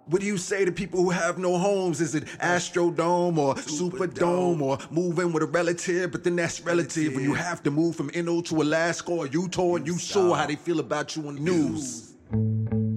What do you say to people who have no homes? Is it Astrodome or Superdome or moving with a relative? But then that's relative when you have to move from NO to Alaska or Utah and you saw how they feel about you on the news.